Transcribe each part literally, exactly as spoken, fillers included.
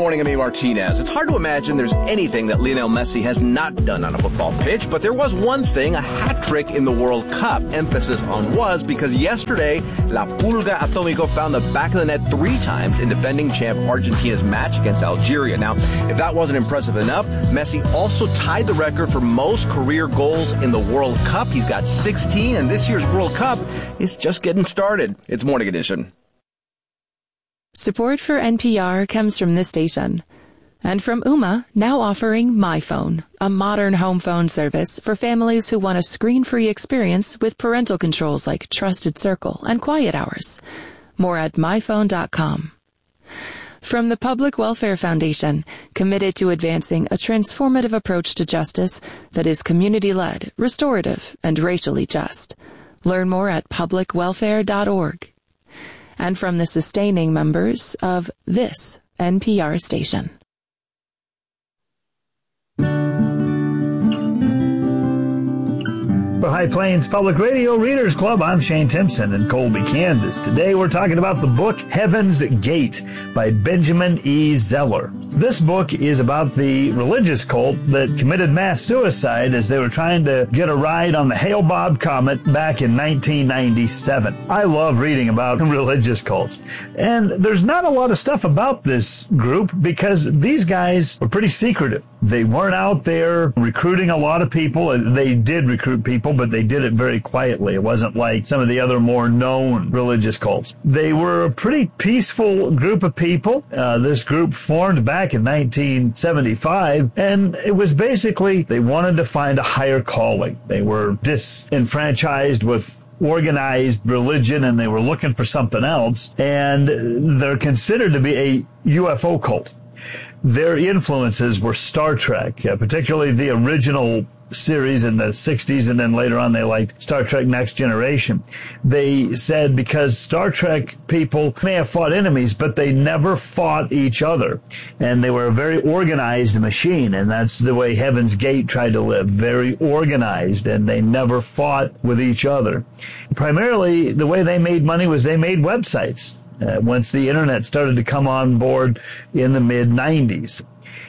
morning, I'm A. Martinez. It's hard to imagine there's anything that Lionel Messi has not done on a football pitch, but there was one thing, a hat trick in the World Cup. Emphasis on was, because yesterday, La Pulga Atomico found the back of the net three times in defending champ Argentina's match against Algeria. Now, if that wasn't impressive enough, Messi also tied the record for most career goals in the World Cup. He's got sixteen, and this year's World Cup is just getting started. It's Morning Edition. Support for N P R comes from this station. And from Ooma, now offering MyPhone, a modern home phone service for families who want a screen-free experience with parental controls like Trusted Circle and Quiet Hours. More at my phone dot com. From the Public Welfare Foundation, committed to advancing a transformative approach to justice that is community-led, restorative, and racially just. Learn more at public welfare dot org. And from the sustaining members of this N P R station. For High Plains Public Radio Readers Club, I'm Shane Timpson in Colby, Kansas. Today we're talking about the book Heaven's Gate by Benjamin E. Zeller. This book is about the religious cult that committed mass suicide as they were trying to get a ride on the Hale-Bopp comet back in nineteen ninety-seven. I love reading about religious cults. And there's not a lot of stuff about this group because these guys were pretty secretive. They weren't out there recruiting a lot of people. They did recruit people, but they did it very quietly. It wasn't like some of the other more known religious cults. They were a pretty peaceful group of people. Uh, this group formed back in nineteen seventy-five, and it was basically they wanted to find a higher calling. They were disenfranchised with organized religion, and they were looking for something else, and they're considered to be a U F O cult. Their influences were Star Trek, uh, particularly the original series in the sixties, and then later on they liked Star Trek Next Generation. They said because Star Trek people may have fought enemies, but they never fought each other. And they were a very organized machine, and that's the way Heaven's Gate tried to live, very organized, and they never fought with each other. Primarily, the way they made money was they made websites. Uh, once the internet started to come on board in the mid nineties.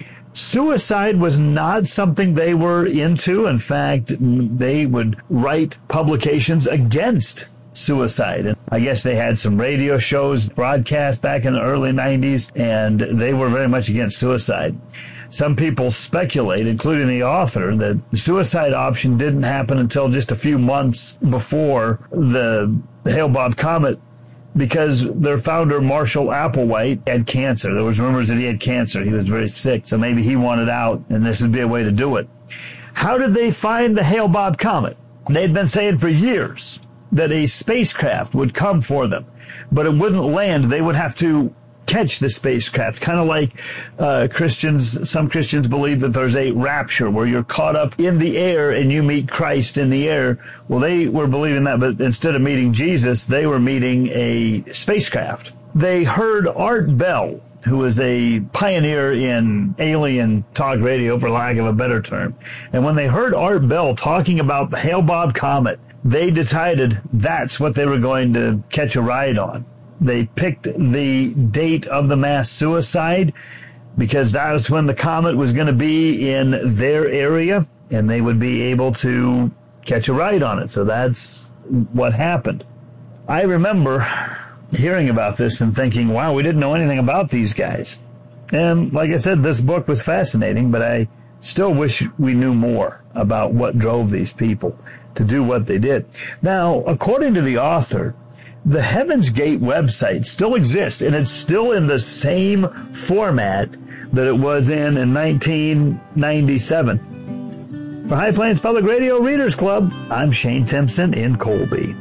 Suicide was not something they were into. In fact, they would write publications against suicide. And I guess they had some radio shows broadcast back in the early nineties, and they were very much against suicide. Some people speculate, including the author, that the suicide option didn't happen until just a few months before the Hale-Bopp comet, because their founder, Marshall Applewhite, had cancer. There was rumors that he had cancer. He was very sick, so maybe he wanted out, and this would be a way to do it. How did they find the Hale-Bopp comet? They'd been saying for years that a spacecraft would come for them, but it wouldn't land. They would have to catch the spacecraft, kind of like uh, Christians, some Christians believe that there's a rapture where you're caught up in the air and you meet Christ in the air. Well, they were believing that, but instead of meeting Jesus, they were meeting a spacecraft. They heard Art Bell, who was a pioneer in alien talk radio, for lack of a better term. And when they heard Art Bell talking about the Hale-Bopp comet, they decided that's what they were going to catch a ride on. They picked the date of the mass suicide because that was when the comet was going to be in their area, and they would be able to catch a ride on it. So that's what happened. I remember hearing about this and thinking, wow, we didn't know anything about these guys. And like I said, this book was fascinating, but I still wish we knew more about what drove these people to do what they did. Now, according to the author, the Heaven's Gate website still exists, and it's still in the same format that it was in in nineteen ninety-seven. For High Plains Public Radio Readers Club, I'm Shane Timpson in Colby.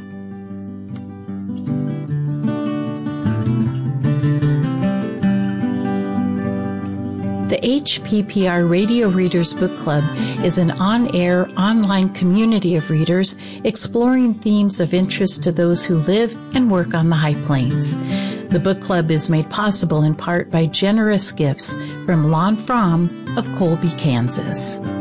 The H P P R Radio Readers Book Club is an on-air, online community of readers exploring themes of interest to those who live and work on the High Plains. The book club is made possible in part by generous gifts from Lon Fromm of Colby, Kansas.